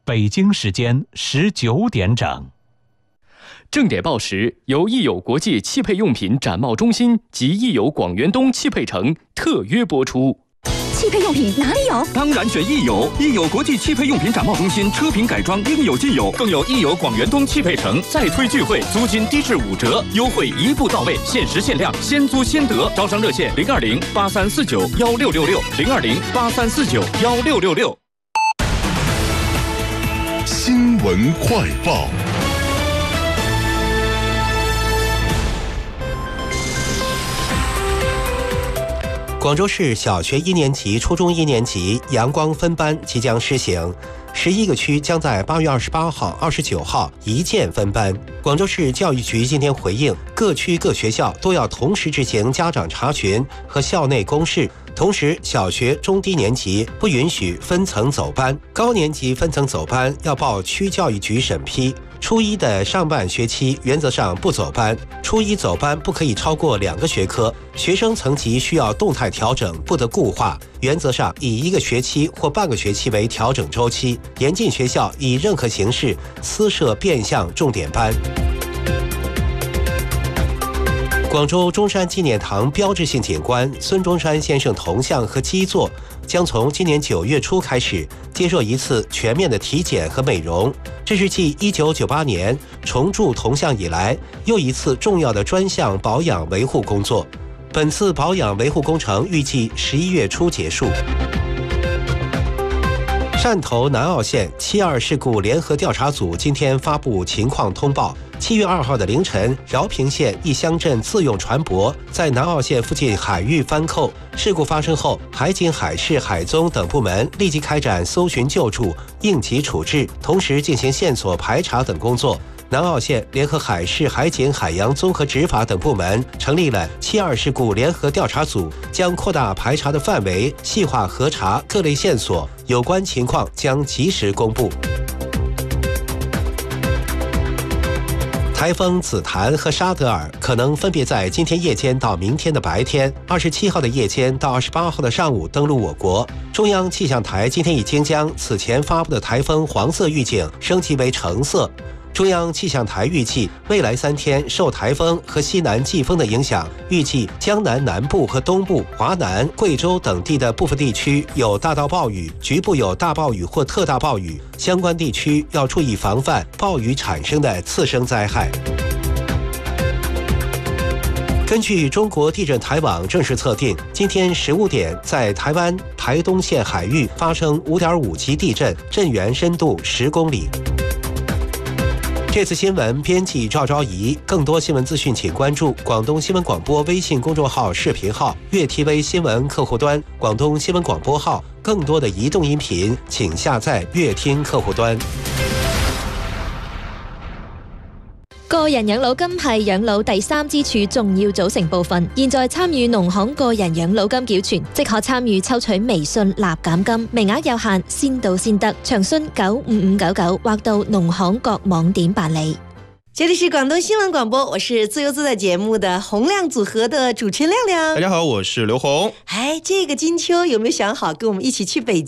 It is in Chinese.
北京时间19点整。 正点报时由益友国际汽配用品展贸中心及益友广元东汽配城特约播出。 汽配用品哪里有？ 当然选益友，益友国际汽配用品展贸中心，车品改装应有尽有，更有益友广元东汽配城再推聚会，租金低至5折，优惠一步到位，限时限量，先租先得。招商热线020-8349-1666，020-8349-1666。 新闻快报。 广州市小学1年级、初中1年级阳光分班即将施行，11个区将在8月28号、29号一键分班。广州市教育局今天回应，各区各学校都要同时执行家长查询和校内公示。同时，小学中低年级不允许分层走班，高年级分层走班要报区教育局审批。初一的上半学期原则上不走班，初一走班不可以超过2个学科，学生层级需要动态调整，不得固化。原则上以1个学期或半个学期为调整周期，严禁学校以任何形式私设变相重点班。广州中山纪念堂标志性景观孙中山先生铜像和基座将从今年9月初开始接受一次全面的体检和美容，这是继1998年重铸铜像以来又一次重要的专项保养维护工作。本次保养维护工程预计11月初结束。汕头南澳县7·2事故联合调查组今天发布情况通报。7月2号的凌晨，饶平县一乡镇自用船舶在南澳县附近海域翻扣。事故发生后，海警、海事、海综等部门立即开展搜寻救助、应急处置，同时进行线索排查等工作。南澳县联合海事、海警、海洋综合执法等部门成立了7·2事故联合调查组，将扩大排查的范围，细化核查各类线索，有关情况将及时公布。台风紫檀和沙德尔可能分别在今天夜间到明天的白天，27号的夜间到28号的上午登陆我国。中央气象台今天已经将此前发布的台风黄色预警升级为橙色。中央气象台预计，未来3天受台风和西南季风的影响，预计江南南部和东部、华南、贵州等地的部分地区有大到暴雨，局部有大暴雨或特大暴雨，相关地区要注意防范暴雨产生的次生灾害。根据中国地震台网正式测定，今天15点在台湾台东县海域发生5.5级地震，震源深度10公里。这次新闻编辑赵昭仪，更多新闻资讯请关注广东新闻广播微信公众号视频号、粤 TV 新闻客户端、广东新闻广播号。更多的移动音频请下载粤听客户端。 個人養老金係養老第3支柱重要組成部分。現在參與農行個人養老金繳存，即可參與抽取微信立減金，名額有限，先到先得。詳詢95599或到農行各網點辦理。 这里是广东新闻广播，我是自由自在节目的洪亮组合的主持人亮亮。 大家好，我是刘红。 哎，这个金秋有没有想好跟我们一起去北京？